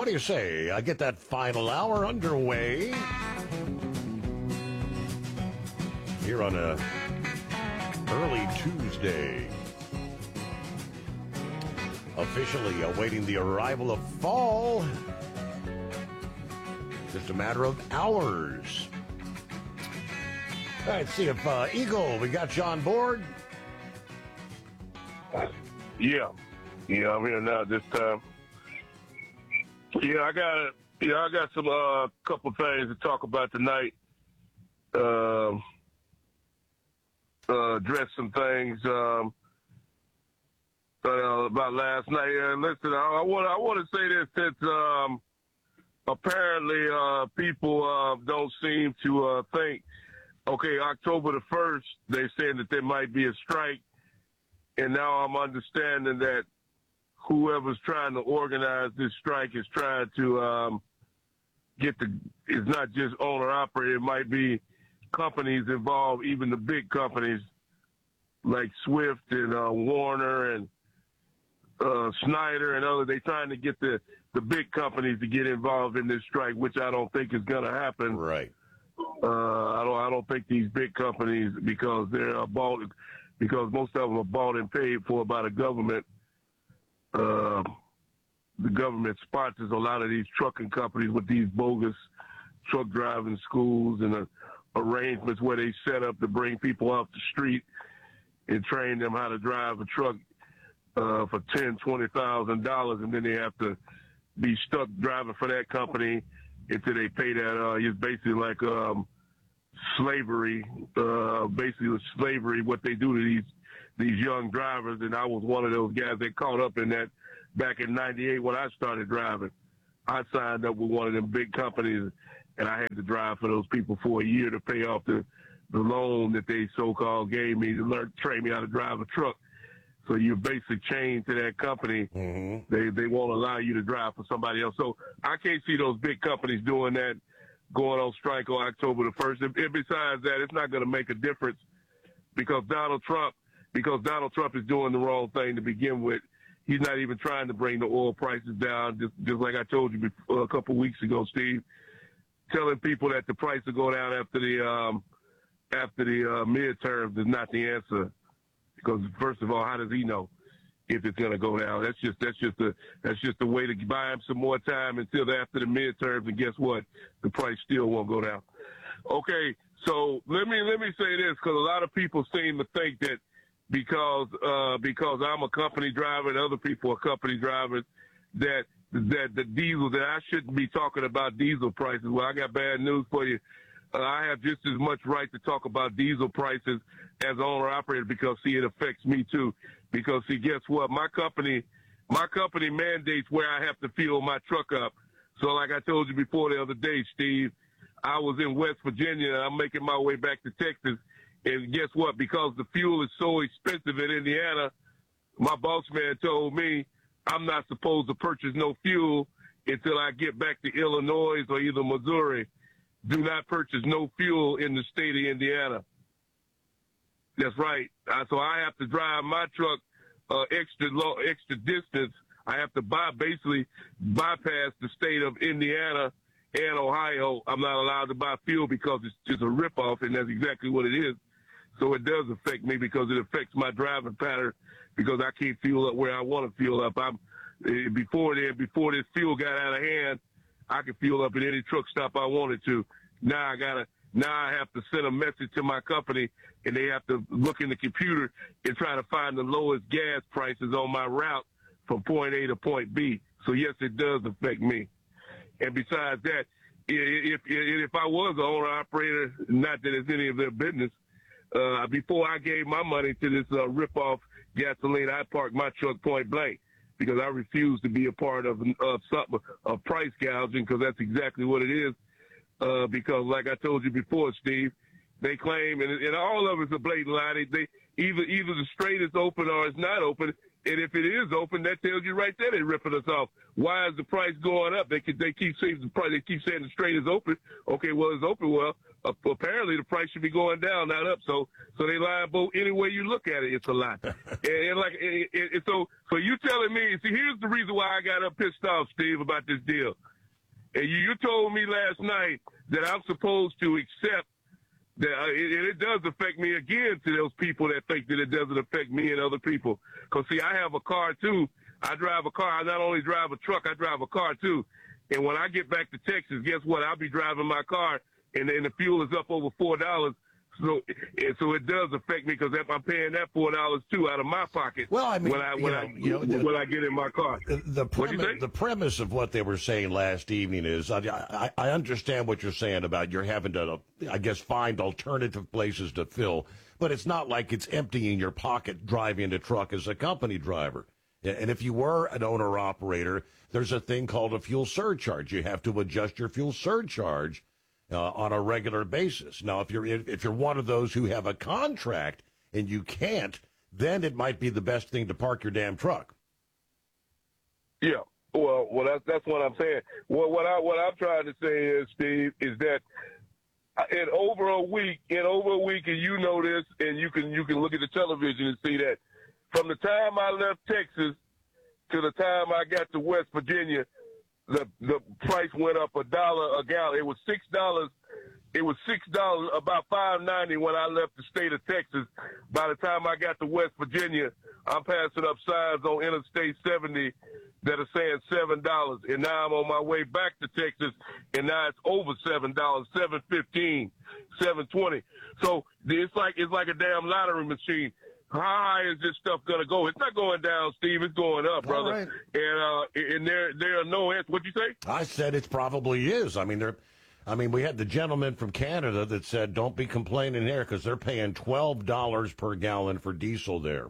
do you say? I get that final hour underway here on a early Tuesday. Officially awaiting the arrival of fall. Just a matter of hours. All right, see if Eagle, we got you on board. Yeah, I'm here now this time. I got some couple things to talk about tonight. Address some things about last night. Listen, I want to say this that apparently people don't seem to think. Okay, October the 1st, they're saying that there might be a strike, and now I'm understanding that whoever's trying to organize this strike is trying to it's not just owner-operator, it might be companies involved, even the big companies like Swift and Warner and Snyder and others. They're trying to get the big companies to get involved in this strike, which I don't think is going to happen. Right. I don't think these big companies, because they're bought, because most of them are bought and paid for by the government. The government sponsors a lot of these trucking companies with these bogus truck driving schools and arrangements where they set up to bring people off the street and train them how to drive a truck for $10,000, $20,000, and then they have to be stuck driving for that company until they pay that. It's basically like slavery. Basically, slavery. What they do to these young drivers, and I was one of those guys that caught up in that back in '98 when I started driving. I signed up with one of them big companies, and I had to drive for those people for a year to pay off the loan that they so-called gave me to train me how to drive a truck. So you're basically chained to that company. Mm-hmm. They won't allow you to drive for somebody else. So I can't see those big companies doing that, going on strike on October the 1st. And besides that, it's not going to make a difference because Donald Trump is doing the wrong thing to begin with. He's not even trying to bring the oil prices down, just like I told you before, a couple of weeks ago, Steve, telling people that the price will go down after the midterms is not the answer. Because first of all, how does he know if it's going to go down? That's just a way to buy him some more time until after the midterms. And guess what? The price still won't go down. Okay, so let me say this, because a lot of people seem to think that because I'm a company driver and other people are company drivers, that the diesel, that I shouldn't be talking about diesel prices. Well, I got bad news for you. I have just as much right to talk about diesel prices as an owner-operator because, see, it affects me too. Because, see, guess what? My company mandates where I have to fuel my truck up. So like I told you before the other day, Steve, I was in West Virginia and I'm making my way back to Texas. And guess what? Because the fuel is so expensive in Indiana, my boss man told me I'm not supposed to purchase no fuel until I get back to Illinois or either Missouri. Do not purchase no fuel in the state of Indiana. That's right. So I have to drive my truck extra distance. I have to basically bypass the state of Indiana and Ohio. I'm not allowed to buy fuel because it's just a ripoff, and that's exactly what it is. So it does affect me because it affects my driving pattern because I can't fuel up where I want to fuel up. Before this fuel got out of hand, I could fuel up at any truck stop I wanted to. Now I have to send a message to my company, and they have to look in the computer and try to find the lowest gas prices on my route from point A to point B. So yes, it does affect me. And besides that, if I was an owner operator, not that it's any of their business, before I gave my money to this rip-off gasoline, I parked my truck point blank because I refuse to be a part of price gouging, because that's exactly what it is. Because like I told you before, Steve, they claim, and all of it's a blatant lie. They either the strait is open or it's not open. if it is open, that tells you right there they're ripping us off. Why is the price going up? They keep saying the price. They keep saying the strait is open. Okay, well it's open. Well, apparently the price should be going down, not up. So they lie both any way you look at it. It's a lie. So you telling me? See, here's the reason why I got up pissed off, Steve, about this deal. And you told me last night that I'm supposed to accept that it does affect me again to those people that think that it doesn't affect me and other people. Because, see, I have a car, too. I drive a car. I not only drive a truck, I drive a car, too. And when I get back to Texas, guess what? I'll be driving my car, and the fuel is up over $4. So it does affect me because I'm paying that $4 too out of my pocket. Well, I mean, when I get in my car. The premise of what they were saying last evening is, I understand what you're saying about you're having to, I guess, find alternative places to fill, but it's not like it's emptying your pocket driving a truck as a company driver. And if you were an owner operator, there's a thing called a fuel surcharge. You have to adjust your fuel surcharge on a regular basis. Now, if you're one of those who have a contract and you can't, then it might be the best thing to park your damn truck. Yeah. Well, that's what I'm saying. Well, what I'm trying to say is, Steve, is that in over a week, and you know this, and you can look at the television and see that from the time I left Texas to the time I got to West Virginia, the price went up $1 a gallon. It was $6. It was $6, about $5.90 when I left the state of Texas. By the time I got to West Virginia, I'm passing up signs on Interstate 70 that are saying $7. And now I'm on my way back to Texas, and now it's over $7, $7.15, $7.20. So it's like a damn lottery machine. How high is this stuff going to go? It's not going down, Steve. It's going up, brother. Right. And there are no answers. What'd you say? I said it probably is. I mean, we had the gentleman from Canada that said, don't be complaining there because they're paying $12 per gallon for diesel there.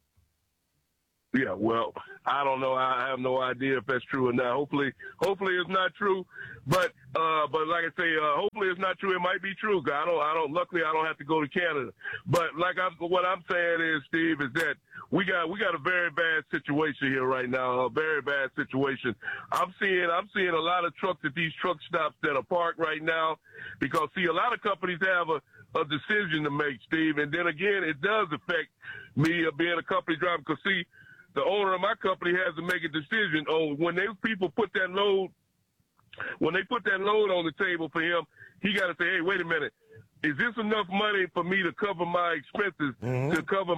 Yeah, well, I don't know. I have no idea if that's true or not. Hopefully it's not true. But like I say, hopefully it's not true. It might be true. Luckily, I don't have to go to Canada. But what I'm saying is, Steve, is that we got a very bad situation here right now. A very bad situation. I'm seeing a lot of trucks at these truck stops that are parked right now because, see, a lot of companies have a decision to make, Steve. And then again, it does affect me being a company driver because, see, the owner of my company has to make a decision on when those people put that load. When they put that load on the table for him, he got to say, "Hey, wait a minute, is this enough money for me to cover my expenses, to cover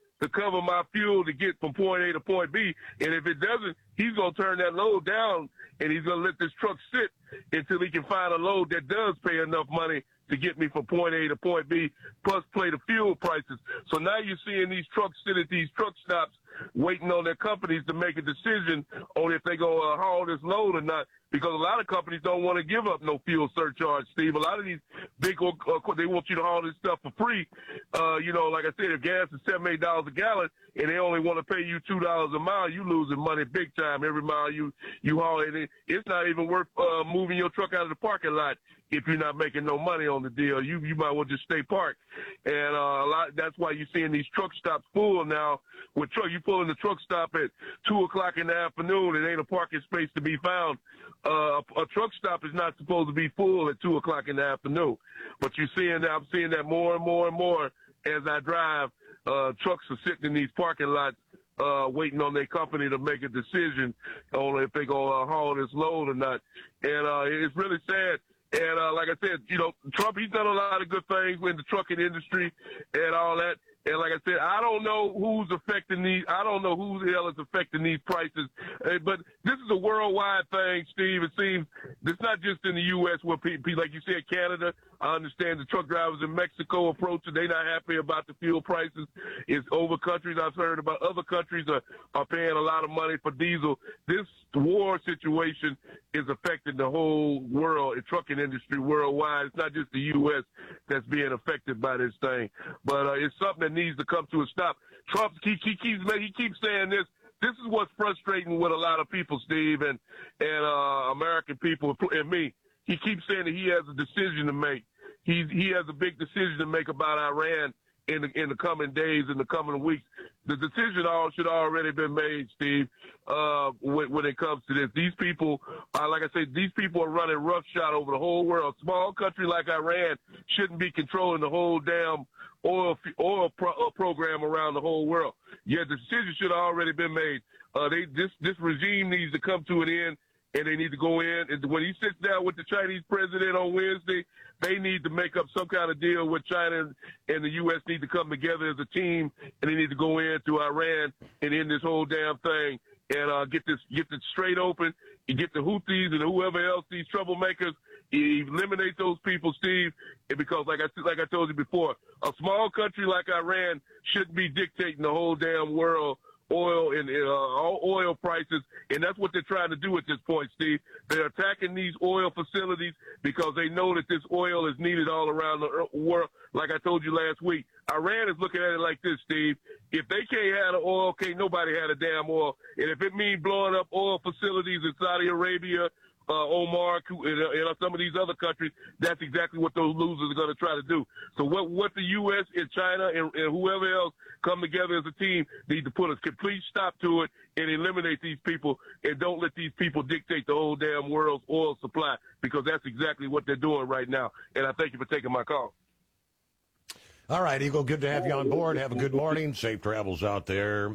my fuel to get from point A to point B?" And if it doesn't, he's gonna turn that load down and he's gonna let this truck sit until he can find a load that does pay enough money to get me from point A to point B, plus play the fuel prices. So now you're seeing these trucks sit at these truck stops waiting on their companies to make a decision on if they're going to haul this load or not, because a lot of companies don't want to give up no fuel surcharge, Steve. A lot of these big, they want you to haul this stuff for free. Like I said, if gas is $7, $8 a gallon and they only want to pay you $2 a mile, you losing money big time every mile you haul it. It's not even worth moving your truck out of the parking lot if you're not making no money on the deal. You might well just stay parked. And that's why you're seeing these truck stops full now. With truck, you pull in the truck stop at 2:00 in the afternoon, it ain't a parking space to be found. A truck stop is not supposed to be full at 2:00 in the afternoon. But I'm seeing that more and more and more as I drive. Trucks are sitting in these parking lots waiting on their company to make a decision on if they're going to haul this load or not. And it's really sad. And like I said, Trump, he's done a lot of good things in the trucking industry and all that. And like I said, I don't know who's affecting these. I don't know who the hell is affecting these prices. But this is a worldwide thing, Steve. It seems it's not just in the U.S. where people, like you said, Canada. I understand the truck drivers in Mexico approaching. They're not happy about the fuel prices. It's over countries. I've heard about other countries are paying a lot of money for diesel. This war situation is affecting the whole world, the trucking industry worldwide. It's not just the U.S. that's being affected by this thing. But it's something that needs to come to a stop. Trump, he keeps saying this. This is what's frustrating with a lot of people, Steve, and American people and me. He keeps saying that he has a decision to make. He has a big decision to make about Iran in the coming days, in the coming weeks. The decision should already been made, Steve, when it comes to this. These people, like I said, these people are running roughshod over the whole world. A small country like Iran shouldn't be controlling the whole damn oil program around the whole world. Yeah, the decision should have already been made. This regime needs to come to an end, and they need to go in. And when he sits down with the Chinese president on Wednesday, they need to make up some kind of deal with China, and the U.S. need to come together as a team, and they need to go into Iran and end this whole damn thing and get this straight open. You get the Houthis and whoever else, these troublemakers, eliminate those people, Steve. And because like I told you before, a small country like Iran shouldn't be dictating the whole damn world oil and oil prices, and that's what they're trying to do at this point, Steve. They're attacking these oil facilities because they know that this oil is needed all around the world. Like I told you last week, Iran is looking at it like this, Steve. If they can't have the oil, can't nobody have the damn oil. And if it means blowing up oil facilities in Saudi Arabia, Oman, and some of these other countries, that's exactly what those losers are going to try to do. So what the U.S. and China and whoever else come together as a team need to put a complete stop to it and eliminate these people, and don't let these people dictate the whole damn world's oil supply, because that's exactly what they're doing right now. And I thank you for taking my call. All right, Eagle, good to have you on board. Have a good morning. Safe travels out there.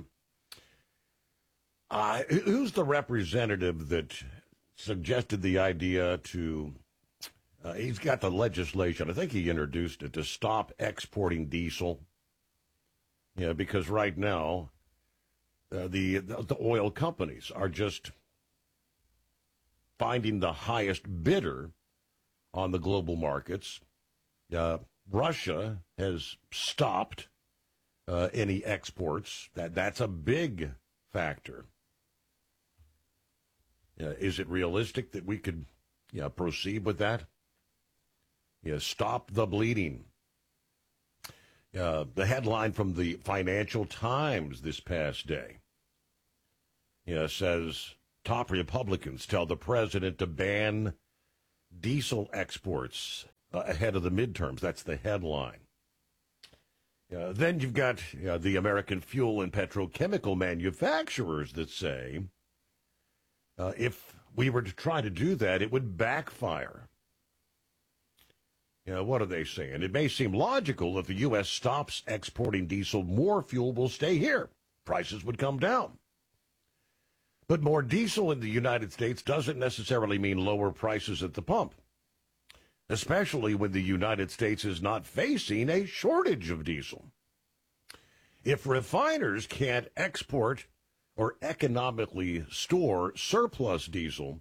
Who's the representative that suggested the idea to, he's got the legislation, I think he introduced it, to stop exporting diesel? Yeah, because right now, the oil companies are just finding the highest bidder on the global markets. Russia has stopped any exports. That's a big factor. Is it realistic that we could proceed with that? Stop the bleeding. The headline from the Financial Times this past day says top Republicans tell the president to ban diesel exports ahead of the midterms. That's the headline. Then you've got the American fuel and petrochemical manufacturers that say if we were to try to do that, it would backfire. What are they saying? It may seem logical if the U.S. stops exporting diesel, more fuel will stay here. Prices would come down. But more diesel in the United States doesn't necessarily mean lower prices at the pump, especially when the United States is not facing a shortage of diesel. If refiners can't export or economically store surplus diesel,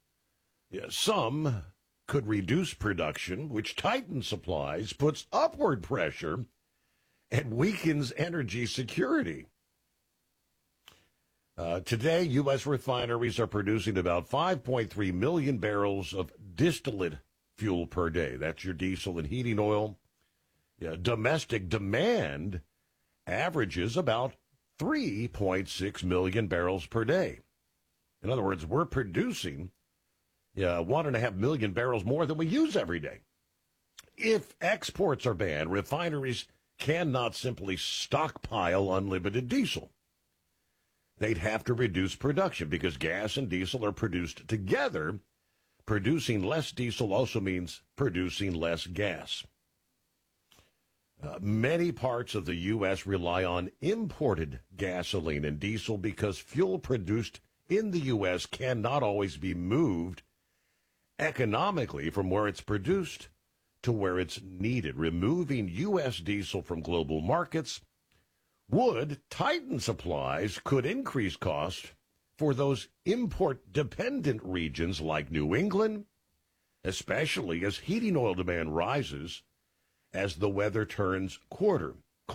some could reduce production, which tightens supplies, puts upward pressure, and weakens energy security. Today, U.S. refineries are producing about 5.3 million barrels of distillate fuel per day. That's your diesel and heating oil. Domestic demand averages about 3.6 million barrels per day. In other words, we're producing 1.5 million barrels more than we use every day. If exports are banned, refineries cannot simply stockpile unlimited diesel. They'd have to reduce production because gas and diesel are produced together. Producing less diesel also means producing less gas. Many parts of the U.S. rely on imported gasoline and diesel because fuel produced in the U.S. cannot always be moved economically from where it's produced to where it's needed. Removing U.S. diesel from global markets would tighten supplies, could increase costs for those import-dependent regions like New England, especially as heating oil demand rises as the weather turns colder.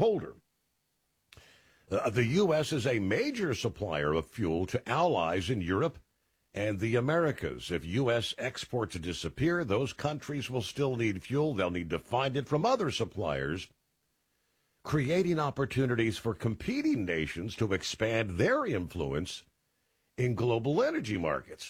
The U.S. is a major supplier of fuel to allies in Europe and the Americas. If U.S. exports disappear, those countries will still need fuel. They'll need to find it from other suppliers, creating opportunities for competing nations to expand their influence in global energy markets.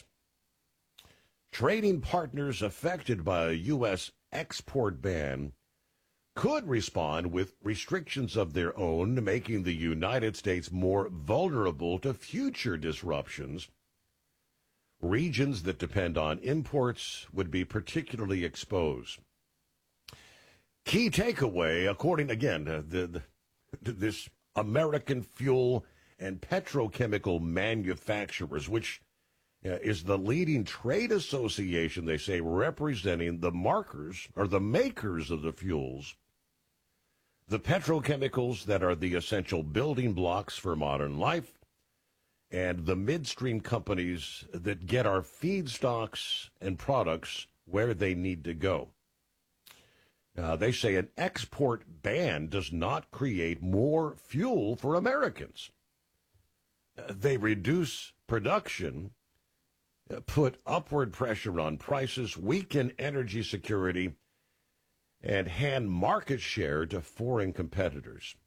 Trading partners affected by a U.S. export ban could respond with restrictions of their own, making the United States more vulnerable to future disruptions. Regions that depend on imports would be particularly exposed. Key takeaway, according, again, to this American Fuel and Petrochemical Manufacturers, which is the leading trade association, they say, representing the markers or the makers of the fuels, the petrochemicals that are the essential building blocks for modern life, and the midstream companies that get our feedstocks and products where they need to go. They say an export ban does not create more fuel for Americans. They reduce production, put upward pressure on prices, weaken energy security, and hand market share to foreign competitors.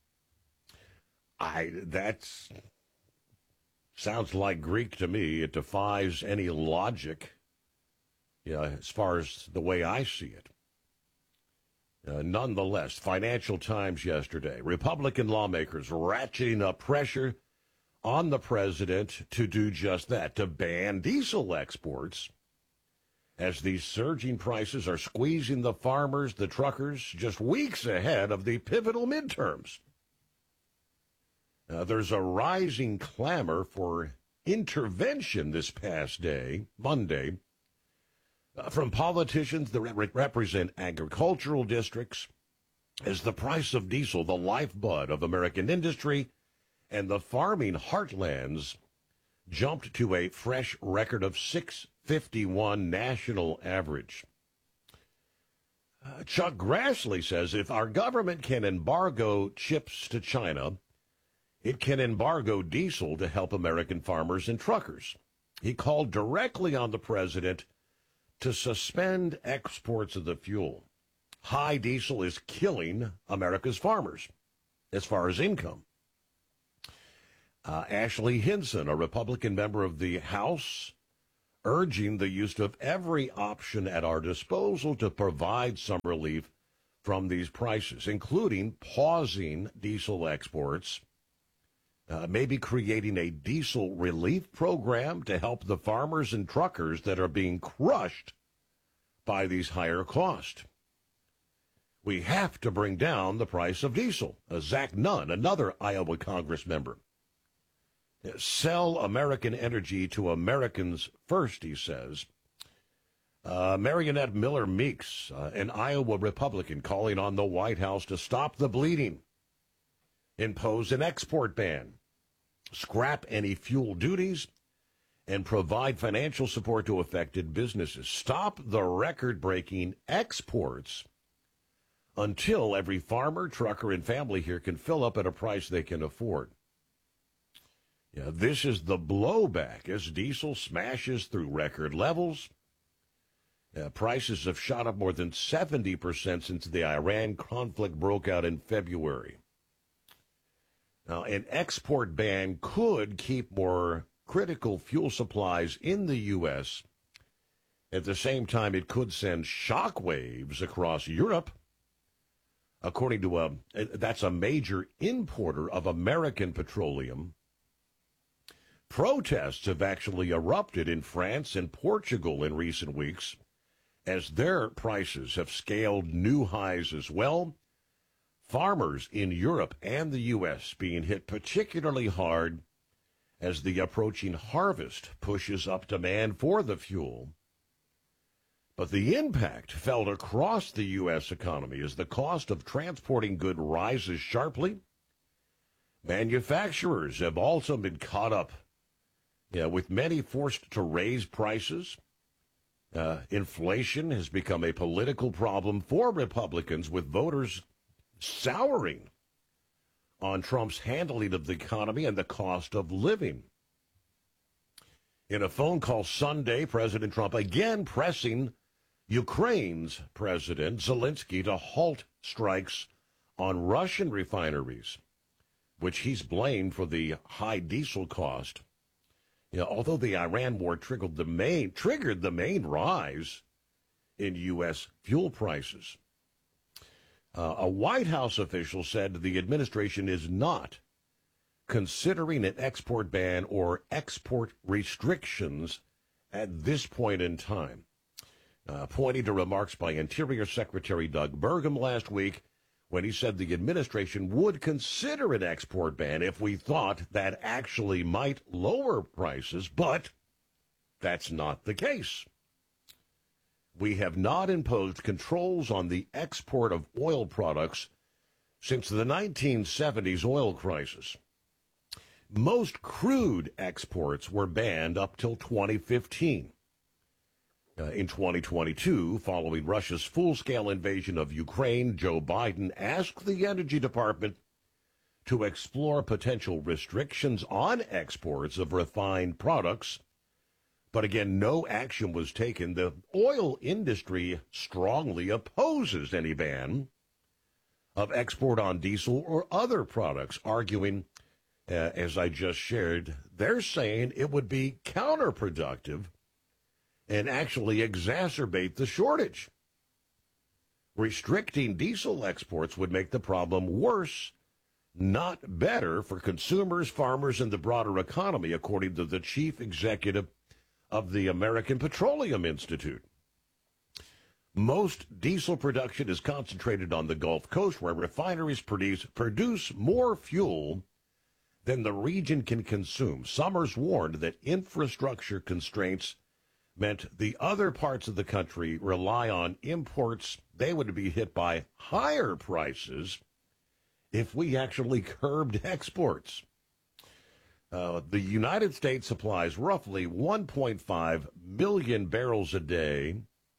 That's sounds like Greek to me. It defies any logic, as far as the way I see it. Nonetheless, Financial Times yesterday, Republican lawmakers ratcheting up pressure on the president to do just that, to ban diesel exports, as these surging prices are squeezing the farmers, the truckers, just weeks ahead of the pivotal midterms. There's a rising clamor for intervention this past day, Monday, from politicians that represent agricultural districts, as the price of diesel, the lifeblood of American industry, and the farming heartlands jumped to a fresh record of $6.51 national average. Chuck Grassley says if our government can embargo chips to China, it can embargo diesel to help American farmers and truckers. He called directly on the president to suspend exports of the fuel. High diesel is killing America's farmers as far as income. Ashley Hinson, a Republican member of the House, urging the use of every option at our disposal to provide some relief from these prices, including pausing diesel exports, maybe creating a diesel relief program to help the farmers and truckers that are being crushed by these higher costs. We have to bring down the price of diesel. Zach Nunn, another Iowa Congress member. Sell American energy to Americans first, he says. Marionette Miller Meeks, an Iowa Republican, calling on the White House to stop the bleeding, impose an export ban, scrap any fuel duties, and provide financial support to affected businesses. Stop the record-breaking exports until every farmer, trucker, and family here can fill up at a price they can afford. Yeah, this is the blowback as diesel smashes through record levels. Prices have shot up more than 70% since the Iran conflict broke out in February. Now, an export ban could keep more critical fuel supplies in the U.S. At the same time, it could send shockwaves across Europe. According to that's a major importer of American petroleum. Protests have actually erupted in France and Portugal in recent weeks as their prices have scaled new highs as well. Farmers in Europe and the U.S. being hit particularly hard as the approaching harvest pushes up demand for the fuel. But the impact felt across the U.S. economy as the cost of transporting goods rises sharply. Manufacturers have also been caught up, with many forced to raise prices. Inflation has become a political problem for Republicans, with voters souring on Trump's handling of the economy and the cost of living. In a phone call Sunday, President Trump again pressing Ukraine's President Zelensky to halt strikes on Russian refineries, which he's blamed for the high diesel cost. Although the Iran war triggered the main rise in U.S. fuel prices. A White House official said the administration is not considering an export ban or export restrictions at this point in time, pointing to remarks by Interior Secretary Doug Burgum last week when he said the administration would consider an export ban if we thought that actually might lower prices, but that's not the case. We have not imposed controls on the export of oil products since the 1970s oil crisis. Most crude exports were banned up till 2015. In 2022, following Russia's full-scale invasion of Ukraine, Joe Biden asked the Energy Department to explore potential restrictions on exports of refined products. But again, no action was taken. The oil industry strongly opposes any ban of export on diesel or other products, arguing, as I just shared, they're saying it would be counterproductive and actually exacerbate the shortage. Restricting diesel exports would make the problem worse, not better, for consumers, farmers, and the broader economy, according to the chief executive of the American Petroleum Institute. Most diesel production is concentrated on the Gulf Coast, where refineries produce more fuel than the region can consume. Summers warned that infrastructure constraints meant the other parts of the country rely on imports. They would be hit by higher prices if we actually curbed exports. The United States supplies roughly 1.5 million barrels a day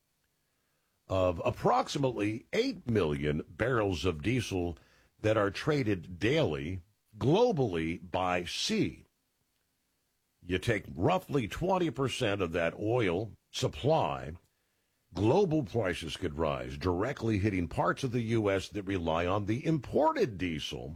of approximately 8 million barrels of diesel that are traded daily globally by sea. You take roughly 20% of that oil supply, global prices could rise, directly hitting parts of the U.S. that rely on the imported diesel,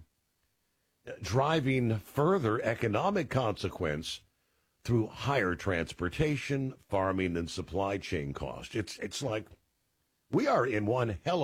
driving further economic consequence through higher transportation, farming, and supply chain costs. It's like we are in one hell of